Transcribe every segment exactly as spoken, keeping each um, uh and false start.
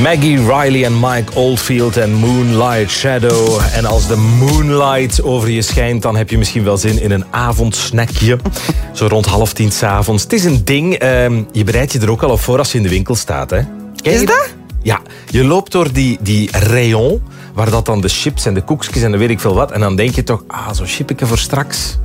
Maggie Riley en Mike Oldfield en Moonlight Shadow. En als de moonlight over je schijnt, dan heb je misschien wel zin in een avondsnackje. Zo rond half tien 's avonds. Het is een ding, uh, je bereidt je er ook al op voor als je in de winkel staat. Hè? Is dat? Ja, je loopt door die, die rayon, waar dat dan de chips en de koekjes en de weet ik veel wat. En dan denk je toch, ah, zo'n chipje voor straks.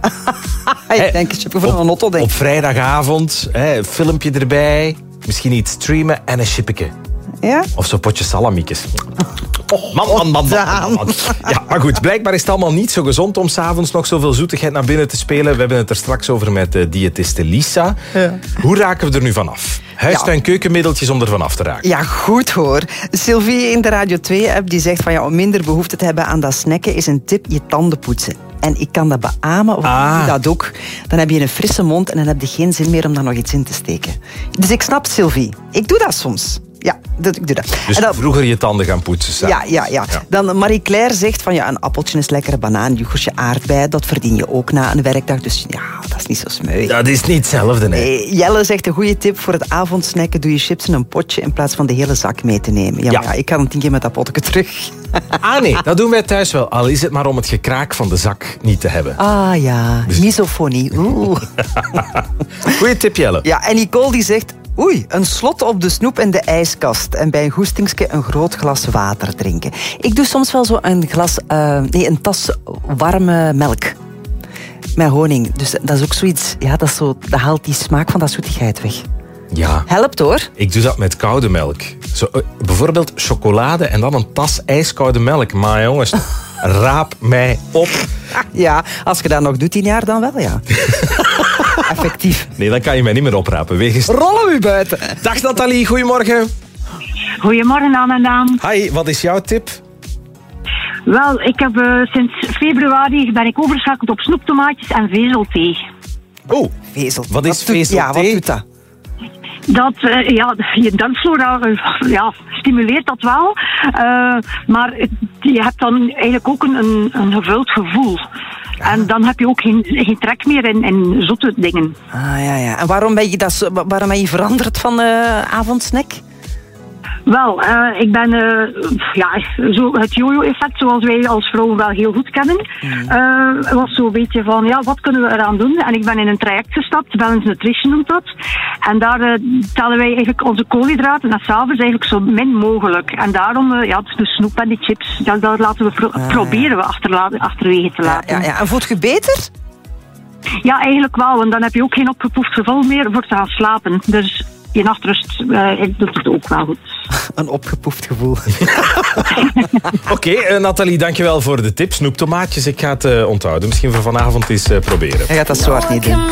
Ik denk een chipje voor een auto, denk ik. Op vrijdagavond, hè, filmpje erbij, misschien iets streamen en een chipje. Ja? Of zo'n potje salamiekjes. Oh, man, man, man, man, man. Ja, maar goed, blijkbaar is het allemaal niet zo gezond om 's avonds nog zoveel zoetigheid naar binnen te spelen. We hebben het er straks over met de diëtiste Lisa. Ja. Hoe raken we er nu vanaf? Huis- en keukenmiddeltjes om er vanaf te raken. Ja, goed hoor. Sylvie in de Radio twee-app die zegt van ja, om minder behoefte te hebben aan dat snacken is een tip je tanden poetsen. En ik kan dat beamen, want ah. ik doe dat ook. Dan heb je een frisse mond en dan heb je geen zin meer om daar nog iets in te steken. Dus ik snap Sylvie. Ik doe dat soms. Ja, dat, ik doe dat. Dus en dan, vroeger je tanden gaan poetsen. Ja, ja, ja, ja. Dan Marie-Claire zegt van ja, een appeltje is lekkere banaan, yoghurtje, aardbei, dat verdien je ook na een werkdag. Dus ja, dat is niet zo smeu. Dat is niet hetzelfde, nee. nee. Jelle zegt een goede tip voor het avondsnacken. Doe je chips in een potje in plaats van de hele zak mee te nemen. Ja, ja. Maar ja, ik ga een tien keer met dat potje terug. Ah nee, dat doen wij thuis wel. Al is het maar om het gekraak van de zak niet te hebben. Ah ja, dus... misofonie. Oeh. Goeie tip, Jelle. Ja, en Nicole die zegt... Oei, een slot op de snoep in de ijskast. En bij een goestingske een groot glas water drinken. Ik doe soms wel zo een glas... Uh, nee, een tas warme melk. Met honing. Dus dat is ook zoiets... Ja, dat, is zo, dat haalt die smaak van dat zoetigheid weg. Ja. Helpt hoor. Ik doe dat met koude melk. Zo, uh, bijvoorbeeld chocolade en dan een tas ijskoude melk. Maar jongens, raap mij op. Ja, als je dat nog doet tien jaar, dan wel, ja. Effectief. Nee, dan kan je mij niet meer oprapen. Wegens... Rollen we buiten. Dag Nathalie, goedemorgen. Goedemorgen, Anne en Daan. Hi, wat is jouw tip? Wel, ik heb uh, sinds februari ben ik overgeschakeld op snoeptomaatjes en vezelthee. Oh, vezel. Wat is vezelthee? Ja, wat doet dat? Dat, uh, ja, je darmflora uh, ja, stimuleert dat wel. Uh, maar je hebt dan eigenlijk ook een, een, een gevuld gevoel. En dan heb je ook geen, geen trek meer in, in zoete dingen. Ah, ja, ja. En waarom ben je, dat, waarom ben je veranderd van uh, avondsnack? Wel, uh, ik ben uh, ja, zo het jojo-effect, zoals wij als vrouwen wel heel goed kennen, uh, was zo'n beetje van, ja, wat kunnen we eraan doen? En ik ben in een traject gestapt, Balance Nutrition noemt dat. En daar uh, tellen wij eigenlijk onze koolhydraten en s'avonds eigenlijk zo min mogelijk. En daarom, uh, ja, de snoep en die chips, dat, dat laten we pro- ah, proberen we achterla- achterwege te laten. Ja, ja, ja. En voelt je beter? Ja, eigenlijk wel, want dan heb je ook geen opgepoefd gevoel meer voor te gaan slapen. Dus je nachtrust uh, doet het ook wel goed. Een opgepoefd gevoel. Oké, okay, uh, Nathalie, dankjewel voor de tip. Snoeptomaatjes, ik ga het uh, onthouden. Misschien voor vanavond eens uh, proberen. Hij gaat dat zo hard niet doen.